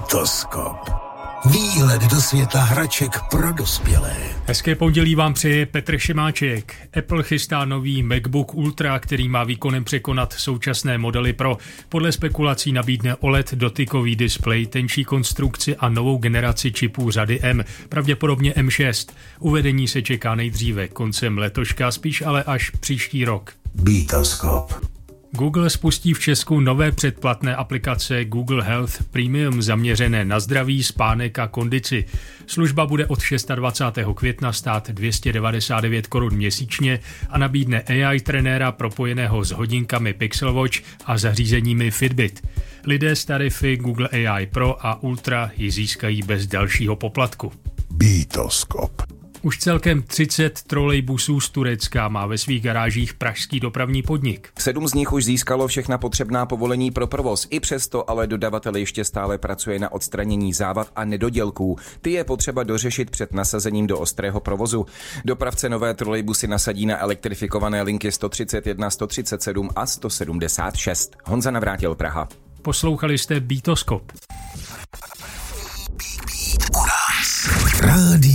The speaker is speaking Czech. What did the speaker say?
Bitoskop. Výhled do světa hraček pro dospělé. Hezké pondělí vám přeje Petr Šimáček. Apple chystá nový MacBook Ultra, který má výkonem překonat současné modely Pro. Podle spekulací nabídne OLED dotykový displej, tenčí konstrukci a novou generaci čipů řady M, pravděpodobně M6. Uvedení se čeká nejdříve koncem letoška, spíš ale až příští rok. Bitoskop. Google spustí v Česku nové předplatné aplikace Google Health Premium zaměřené na zdraví, spánek a kondici. Služba bude od 26. května stát 299 Kč měsíčně a nabídne AI trenéra propojeného s hodinkami Pixel Watch a zařízeními Fitbit. Lidé s tarify Google AI Pro a Ultra ji získají bez dalšího poplatku. Bitoskop. Už celkem 30 trolejbusů z Turecka má ve svých garážích pražský dopravní podnik. 7 z nich už získalo všechna potřebná povolení pro provoz. I přesto ale dodavatel ještě stále pracuje na odstranění závad a nedodělků. Ty je potřeba dořešit před nasazením do ostrého provozu. Dopravce nové trolejbusy nasadí na elektrifikované linky 131, 137 a 176. Honza Navrátil, Praha. Poslouchali jste Bitoskop. Rádio